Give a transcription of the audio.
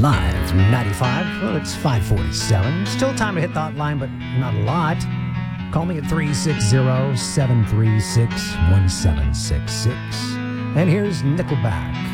Live from 95. Well, it's 5:47. Still time to hit the hotline, but not a lot. Call me at 360-736-1766. And here's Nickelback.